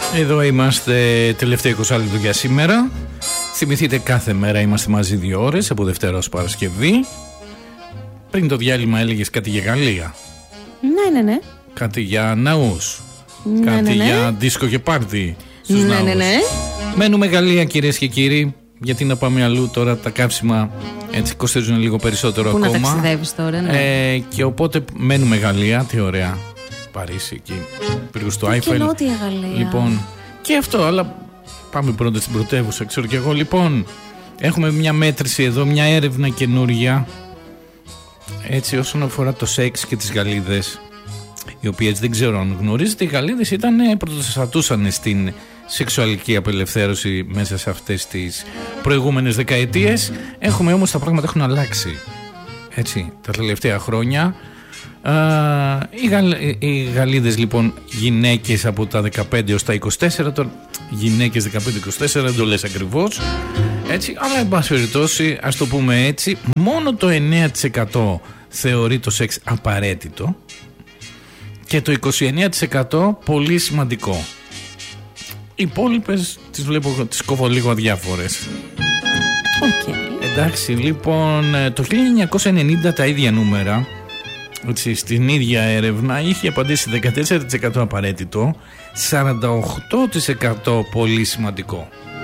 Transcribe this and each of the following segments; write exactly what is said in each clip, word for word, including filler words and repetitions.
Εδώ είμαστε, τελευταίο είκοσι λεπτό για σήμερα. Θυμηθείτε, κάθε μέρα είμαστε μαζί δύο ώρες, από Δευτέρα ως Παρασκευή. Πριν το διάλειμμα έλεγες κάτι για Γαλλία. Ναι, ναι, ναι. Κάτι για ναούς. Ναι, κάτι ναι, ναι. για δίσκο και πάρτι στους Ναι, ναούς. ναι, ναι. Μένουμε Γαλλία, κυρίες και κύριοι. Γιατί να πάμε αλλού τώρα, τα καύσιμα έτσι κοστίζουν λίγο περισσότερο. Πού ακόμα. να ταξιδεύεις τώρα, ναι. Ε, και οπότε μένουμε Γαλλία, τι ωραία. Παρίσι εκεί, πήγω στο Άιφελ. Και Νότια Γαλλία. Λοιπόν, και αυτό, αλλά πάμε πρώτα στην πρωτεύουσα, ξέρω και εγώ. Λοιπόν, έχουμε μια μέτρηση εδώ, μια έρευνα καινούρια, έτσι, όσον αφορά το σεξ και τις Γαλλίδες, οι οποίες δεν ξέρω αν γνωρίζετε, οι Γαλλίδες ήταν, πρωτοστατούσαν στην σεξουαλική απελευθέρωση μέσα σε αυτές τις προηγούμενες δεκαετίες. Έχουμε όμως, τα πράγματα έχουν αλλάξει, έτσι, τα τελευταία χρόνια. Uh, οι, Γαλ, οι Γαλλίδες λοιπόν, γυναίκες από τα δεκαπέντε έως τα είκοσι τέσσερα, τώρα γυναίκες δεκαπέντε είκοσι τέσσερα δεν το λες ακριβώς, έτσι, αλλά εν πάση περιπτώσει, ας το πούμε έτσι, μόνο το εννέα τοις εκατό θεωρεί το σεξ απαραίτητο και το είκοσι εννέα τοις εκατό πολύ σημαντικό. Οι υπόλοιπες τις βλέπω, τις κόβω λίγο αδιάφορες. Okay. Εντάξει, λοιπόν, το χίλια εννιακόσια ενενήντα τα ίδια νούμερα, έτσι, στην ίδια έρευνα είχε απαντήσει δεκατέσσερα τοις εκατό απαραίτητο, σαράντα οκτώ τοις εκατό πολύ σημαντικό.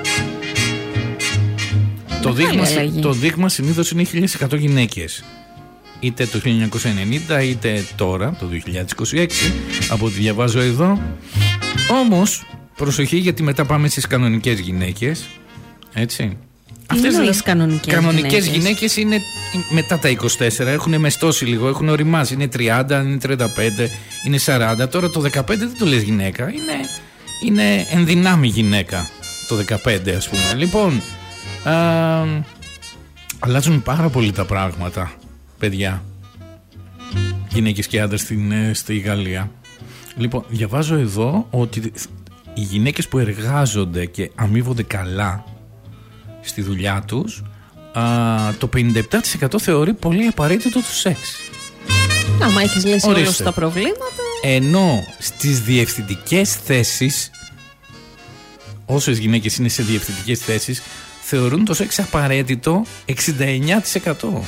Το δείγμα, το δείγμα συνήθως είναι χίλια εκατό γυναίκες. Είτε το χίλια εννιακόσια ενενήντα είτε τώρα, το δύο χιλιάδες είκοσι έξι, από ό,τι διαβάζω εδώ. Όμως, προσοχή, γιατί μετά πάμε στις κανονικές γυναίκες. Έτσι. Αυτές είναι κανονικές, κανονικές γυναίκες. γυναίκες είναι μετά τα είκοσι τέσσερα, έχουν μεστώσει λίγο, έχουν οριμάσει. Είναι τριάντα, είναι τριάντα πέντε, είναι σαράντα. Τώρα το δεκαπέντε δεν το λες γυναίκα, είναι, είναι ενδυνάμει γυναίκα το δεκαπέντε, ας πούμε. Λοιπόν, α, αλλάζουν πάρα πολύ τα πράγματα, παιδιά. Γυναίκες και άντρες στην, στη Γαλλία. Λοιπόν, διαβάζω εδώ ότι οι γυναίκες που εργάζονται και αμείβονται καλά στη δουλειά τους, α, το πενήντα επτά τοις εκατό θεωρεί πολύ απαραίτητο το σεξ. Άμα έχεις λύσει όλα τα προβλήματα. Ενώ στις διευθυντικές θέσεις, όσες γυναίκες είναι σε διευθυντικές θέσεις, θεωρούν το σεξ απαραίτητο εξήντα εννέα τοις εκατό.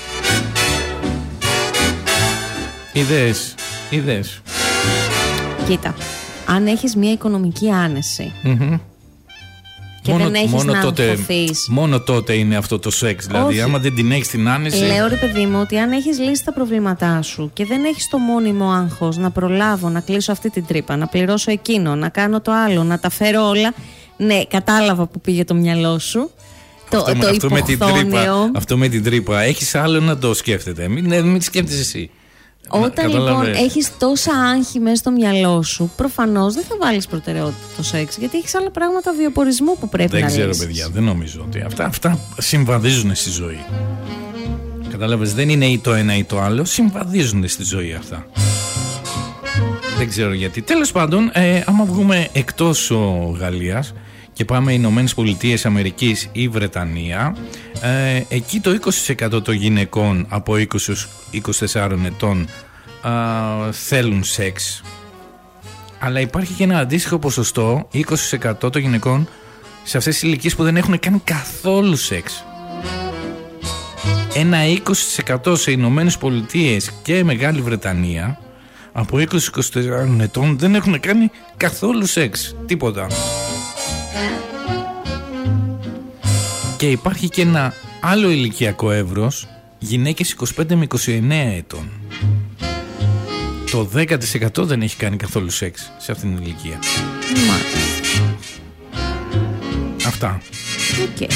Είδες, είδες. Κοίτα, αν έχεις μια οικονομική άνεση, mm-hmm. και μόνο, δεν έχεις μόνο να τότε, αγχωθείς. Μόνο τότε είναι αυτό το σεξ. Δηλαδή, όχι, άμα δεν την έχεις την άνεση. Λέω, ρε παιδί μου, ότι αν έχεις λύσει τα προβλήματά σου και δεν έχεις το μόνιμο άγχος να προλάβω, να κλείσω αυτή την τρύπα, να πληρώσω εκείνο, να κάνω το άλλο, να τα φέρω όλα. Ναι, κατάλαβα που πήγε το μυαλό σου. Το, αυτό, το αυτό, με την τρύπα, αυτό με την τρύπα. Έχεις άλλο να το σκέφτεται. Μην, μην σκέφτεσαι εσύ. Όταν λοιπόν έχεις τόσα άγχη μέσα στο μυαλό σου, προφανώς δεν θα βάλεις προτεραιότητα το σεξ, γιατί έχεις άλλα πράγματα βιοπορισμού που πρέπει δεν να ξέρω, λύσεις. παιδιά, δεν νομίζω ότι αυτά, αυτά συμβαδίζουν στη ζωή. Κατάλαβες, δεν είναι ή το ένα ή το άλλο, συμβαδίζουν στη ζωή αυτά. Δεν ξέρω γιατί. Τέλος πάντων, ε, άμα βγούμε εκτός ο, Γαλλίας και πάμε Ηνωμένες Πολιτείες Αμερικής ή Βρετανία, ε, εκεί το είκοσι τοις εκατό των γυναικών από είκοσι έως είκοσι τέσσερα ετών α, θέλουν σεξ, αλλά υπάρχει και ένα αντίστοιχο ποσοστό είκοσι τοις εκατό των γυναικών σε αυτές τις ηλικίες που δεν έχουν κάνει καθόλου σεξ. Ένα είκοσι τοις εκατό σε Ηνωμένες Πολιτείες και Μεγάλη Βρετανία από είκοσι έως είκοσι τέσσερα ετών δεν έχουν κάνει καθόλου σεξ, τίποτα. Και υπάρχει και ένα άλλο ηλικιακό εύρος, γυναίκες είκοσι πέντε με είκοσι εννέα ετών. Το δέκα τοις εκατό δεν έχει κάνει καθόλου σεξ σε αυτήν την ηλικία. Μάλιστα. Αυτά. Okay.